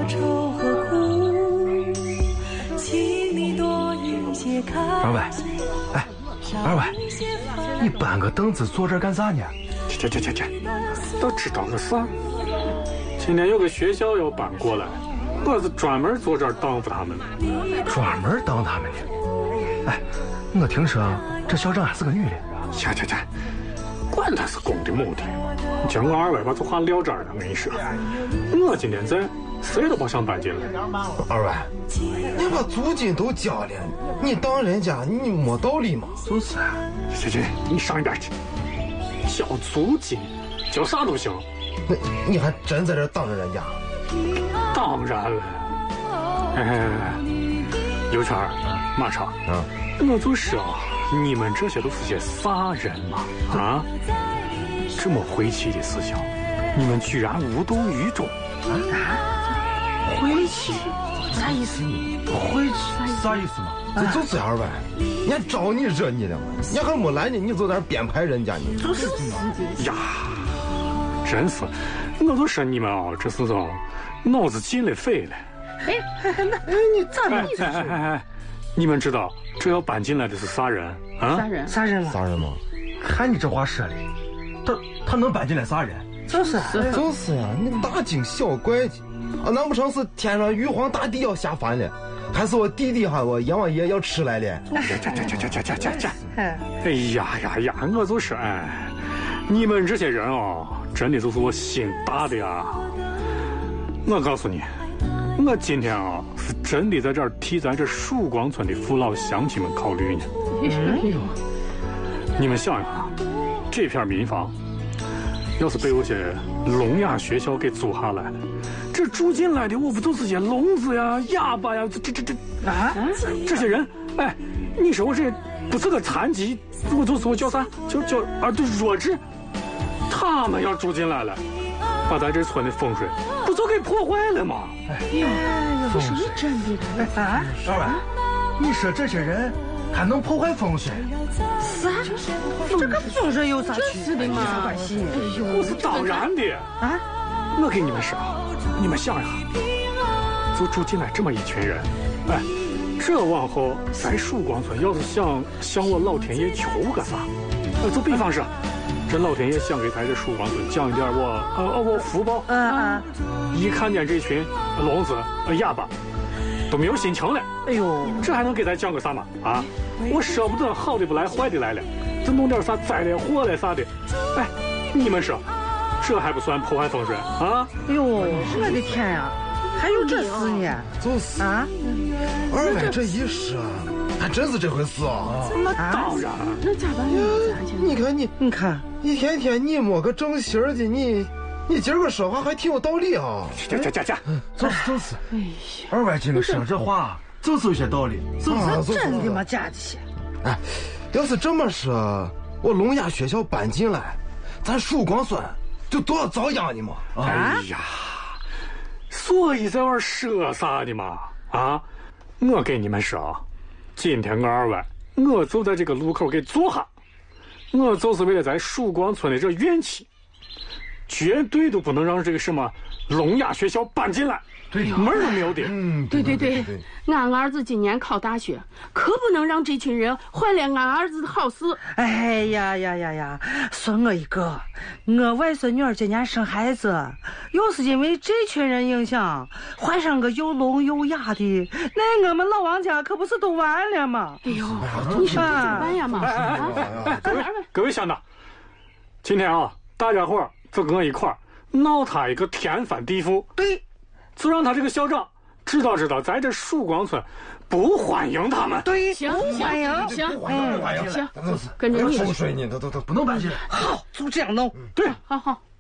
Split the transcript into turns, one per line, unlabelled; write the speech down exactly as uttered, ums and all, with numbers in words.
二位，哎，二位，你搬个凳子坐这儿干啥呢？
这这这这，都知道个啥？今天有个学校要搬过来，我是专门坐这儿等付他们的。
专门等他们的？哎，我听说这校长还是个女的。
切切切，管他是公的母的，叫我二位把这话撂这儿了。我跟你说，我今天在，谁都不想搬进来。
二位，你把租金都交了，你当人家你没道理吗？
就是啊。
这这，你上一边去。交租金，交啥都行。
那你还真在这当着人家？
当然了。哎，刘全儿、马超，
啊，
我就说你们这些都是些啥人嘛？啊，这么晦气的事情，你们居然无动于衷。
啊？晦气？啥意思？晦气
啥意思嘛？
这就是二位，人家找你惹你了嘛？人家还没来呢，你就在那编排人家呢？
就是
呀，真是，我就说你们啊，这是说脑子进了肺了。
哎，那哎你咋的意思？
哎哎哎哎，你们知道这要搬进来的是啥人啊？
啥人？啥人了？
啥人吗？
看你这话说的，他他能搬进来啥人？
就是
就是呀，你大惊小怪的啊！难不成是天上玉皇大帝要下凡了？还是我弟弟哈我阎王爷要吃来了？
这这这这这这这这！哎呀呀呀！我就说，哎，你们这些人哦，真的就是我心大的呀！我告诉你，我今天啊是真的在这儿替咱这曙光村的父老乡亲们考虑呢。嗯，你们想一想，这片民房要是被我些聋哑学校给租下来了，这住进来的我不就是些聋子呀、哑巴呀？这这这这啊！这些人，哎，你说我这不是个残疾，我就是我叫啥？叫叫啊，对，弱智。他们要住进来了，把咱这村的风水不就给破坏了吗？
哎呀，这是真的啊！
二位，你说这些人还能破坏风水？
啥？这跟风水有啥区别嘛？关系？哎呦，
我是当然的啊！我给你们说，你们想一下，就住进来这么一群人，哎，这往后咱曙光村要是想向我老天爷求个啥，呃，就比方说，这老天爷想给咱这曙光村降一点我呃我福报，
嗯嗯，
一看见这群聋子、哑巴都没有心情了，
哎呦，
这还能给咱降个啥嘛？啊，我舍不得好的不来坏的来了，就弄点啥灾了祸了啥的，哎，你们说，这还不算破坏风水啊？
哎呦，我的天呀，还有这事呢？
就是
啊，
二位这一说，还真是这回事啊！
那当然，
那咋办？
你看你，
你看，
一天天你摸个正形的，你你今儿个说话还挺有道理啊！
这这这这，
就是就是，哎呀，二位今个说这话就是有些道理，
是不是真的吗？假的？
哎，要是这么说，我聋哑学校搬进来，咱曙光村就都要遭殃的嘛！
哎呀，所以在玩说啥的嘛？啊，我给你们说，今天我二位，我就在这个路口给坐下，我就是为了咱曙光村的这怨气，绝对都不能让这个什么聋哑学校搬进来。
对，
门儿都没有的。
嗯，
对对对，俺儿子今年考大学，可不能让这群人坏了俺儿子的好事。
哎呀呀呀呀！算我一个，我外孙女儿今年生孩子，要是因为这群人影响，怀上个又聋又哑的，那我们老王家可不是都完了吗？
哎呦，你说这怎么办呀嘛？啊，
各位各位乡党，今天啊，大家伙儿就跟我一块儿闹他一个天翻地覆。
对。
就让他这个校长知道知道，咱这曙光村不欢迎他们。
对，
行
欢迎，
行，
欢迎欢迎，
行，跟着你。
风水呢，都都都
不能搬进来。
好，就这样弄。
对，
好好。